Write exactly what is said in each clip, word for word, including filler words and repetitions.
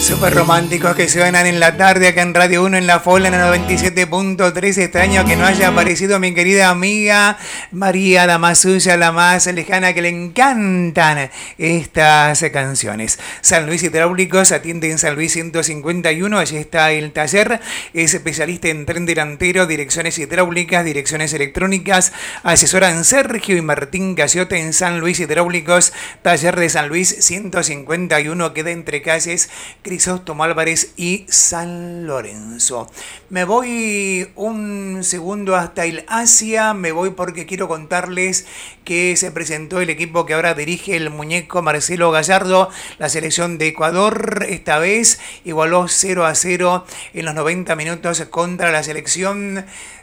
Súper románticos que suenan en la tarde acá en Radio uno en La Fola en el noventa y siete punto tres. Extraño que no haya aparecido mi querida amiga María, la más suya, la más lejana, que le encantan estas canciones. San Luis Hidráulicos atiende en San Luis ciento cincuenta y uno. Allí está el taller. Es especialista en tren delantero, direcciones hidráulicas, direcciones electrónicas. Asesoran Sergio y Martín Casiote en San Luis Hidráulicos. Taller de San Luis ciento cincuenta y uno. Queda entre calles Crisóstomo Álvarez y San Lorenzo. Me voy un segundo hasta el Asia, me voy porque quiero contarles que se presentó el equipo que ahora dirige el muñeco Marcelo Gallardo. La selección de Ecuador esta vez igualó cero a cero en los noventa minutos contra la selección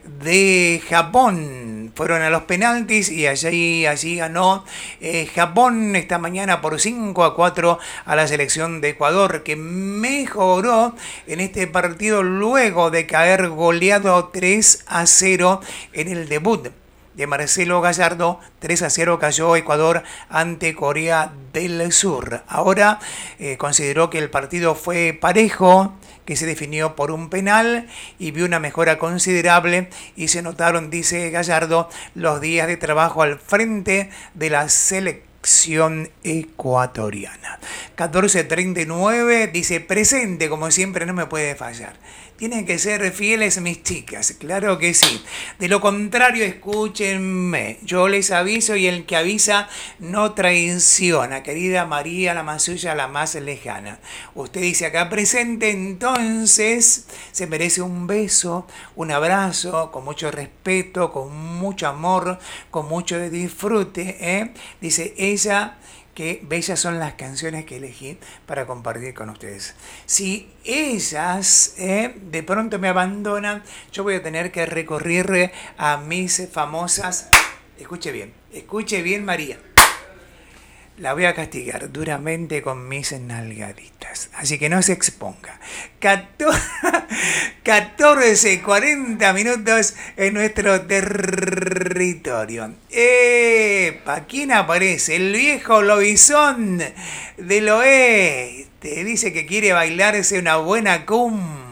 de Japón. Fueron a los penaltis y allí, allí ganó eh, Japón esta mañana por cinco a cuatro a la selección de Ecuador, que mejoró en este partido luego de caer goleado tres a cero en el debut de Marcelo Gallardo. Tres a cero cayó Ecuador ante Corea del Sur. Ahora eh, consideró que el partido fue parejo, que se definió por un penal y vio una mejora considerable y se notaron, dice Gallardo, los días de trabajo al frente de la selección ecuatoriana. catorce treinta y nueve, dice presente, como siempre, no me puede fallar. Tienen que ser fieles mis chicas, claro que sí. De lo contrario, escúchenme. Yo les aviso y el que avisa no traiciona. Querida María, la más suya, la más lejana. Usted dice acá presente, entonces se merece un beso, un abrazo, con mucho respeto, con mucho amor, con mucho disfrute, ¿eh? Dice ella, que bellas son las canciones que elegí para compartir con ustedes. Si ellas eh, de pronto me abandonan, yo voy a tener que recurrir a mis famosas... Escuche bien, escuche bien María. La voy a castigar duramente con mis nalgaditas. Así que no se exponga. catorce cuarenta minutos en nuestro territorio. ¡Epa! ¿Quién aparece? El viejo lobizón del oeste. Dice que quiere bailarse una buena cum.